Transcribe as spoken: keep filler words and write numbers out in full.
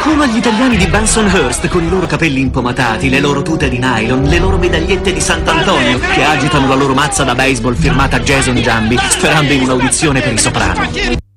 Qualcuno agli italiani di Bensonhurst con i loro capelli impomatati, le loro tute di nylon, le loro medagliette di Sant'Antonio, che agitano la loro mazza da baseball firmata Jason Giambi, sperando in un'audizione per i Soprano.